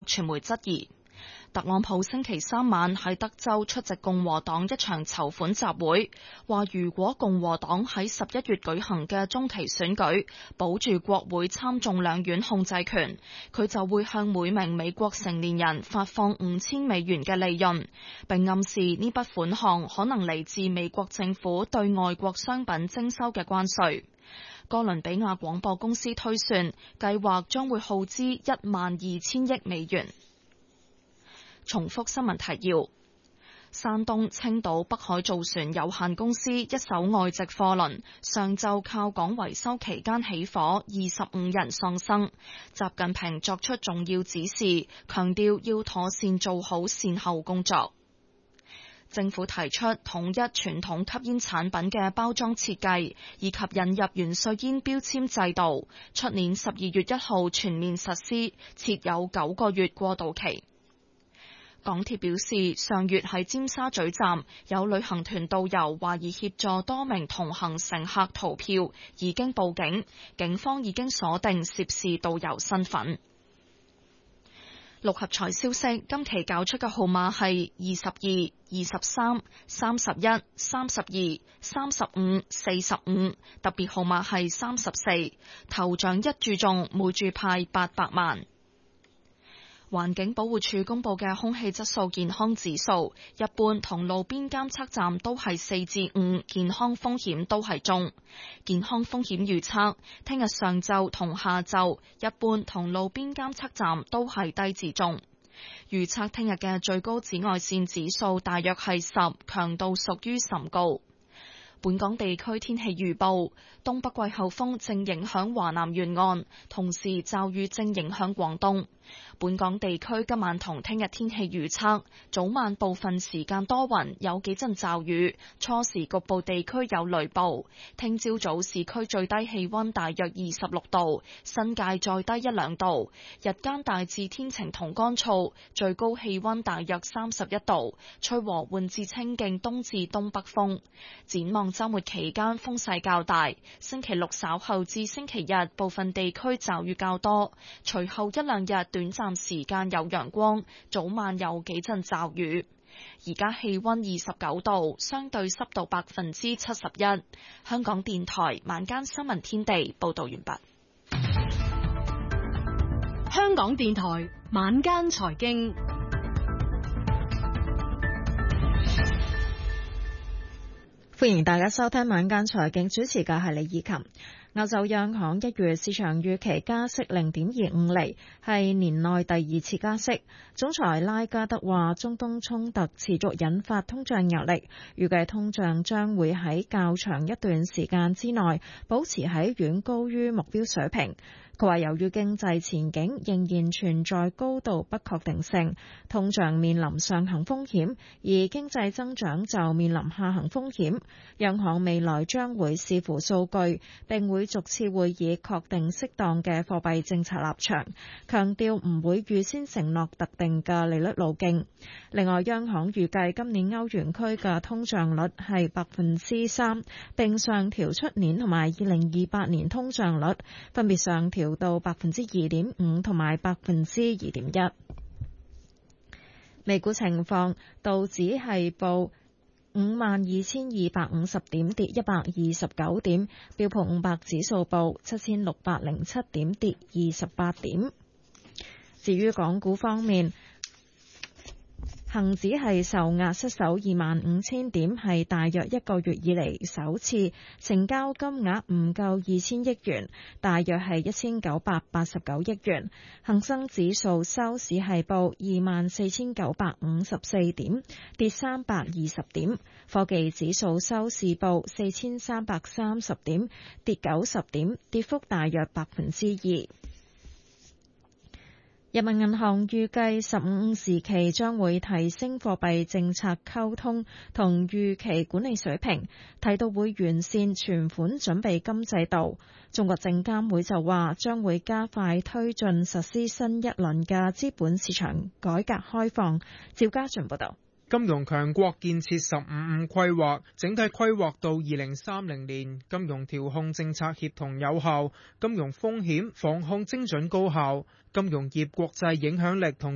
傳媒質疑。特朗普星期三晚喺德州出席共和黨一場籌款集會，話如果共和黨喺11月舉行嘅中期選舉保住國會參眾兩院控制權，佢就會向每名美國成年人發放$5000嘅利潤，並暗示呢筆款項可能嚟自美國政府對外國商品徵收嘅關稅。哥倫比亞廣播公司推算，計劃將會耗資12000億美元。重複新聞提要：山東青島北海造船有限公司一艘外籍貨輪上晝靠港維修期間起火，25人喪生。習近平作出重要指示，強調要妥善做好善後工作。政府提出統一傳統吸煙產品嘅包裝設計，以及引入原稅煙標籤制度，出年12月1號全面實施，設有9個月過渡期。港鐵表示，上月喺尖沙咀站有旅行團導遊懷疑協助多名同行乘客逃票，已經報警，警方已經鎖定涉事導遊身份。六合彩消息，今期攪出嘅號碼係22、23、31、32、35、45，特別號碼係34，頭獎一注中，每注派800萬。環境保護署公布嘅空氣質素健康指數，一般同路邊監測站都係4至5，健康風險都係中。健康風險預測，聽日上晝同下晝，一般同路邊監測站都係低至中。預測聽日嘅最高紫外線指數大約係10，強度屬於甚高。本港地區天氣預報，東北季候風正影響華南沿岸，同時驟雨正影響廣東。本港地區今晚同聽日天氣預測，早晚部分時間多雲，有幾陣驟雨，初時局部地區有雷暴。聽朝早市區最低氣溫大約26度，新界再低1-2度。日間大致天晴同乾燥，最高氣溫大約31度，吹和緩至清勁東至東北風。展望週末期間風勢較大，星期六稍後至星期日部分地區驟雨較多，隨後1-2日短暫時間有陽光，早晚有幾陣驟雨。而家氣溫29度，相對濕度71%。香港電台晚間新聞天地報道完畢。 香港電台晚間財經， 歡迎大家收聽晚間財經，主持嘅係李以琴。歐洲央行1月市場預期加息0.25厘，係年內第2次加息。總裁拉加德話，中東衝突持續引發通脹壓力，預計通脹將會喺較長一段時間之內保持喺遠高於目標水平。佢話，由於經濟前景仍然存在高度不確定性，通脹面臨上行風險，而經濟增長就面臨下行風險。央行未來將會視乎數據，並會逐次會議確定適當嘅貨幣政策立場，強調唔會預先承諾特定嘅利率路徑。另外，央行預計今年歐元區嘅通脹率係3%，並上調出年同埋2028年通脹率，分別上調到2.5%同埋2.1%。美股情況，道指係報52,250點，跌129點；標普500指數報7,607點，跌28點。至於港股方面，恒指係受壓失守25,000點，係大約1個月以嚟首次，成交金額唔夠2000億元，大約係1989億元。恒生指數收市係報24,954點，跌320點。科技指數收市報4,330點，跌90點，跌幅大約2%。人民銀行預計15時期將會提升貨幣政策溝通同預期管理水平，提到會完善存款準備金制度。中國證監會就話將會加快推進實施新一輪嘅資本市場改革開放。趙家俊報道。 金融強國建設15規劃，整體規劃到2030年，金融調控政策協同有效，金融風險防控精準高效，金融業國際影響力同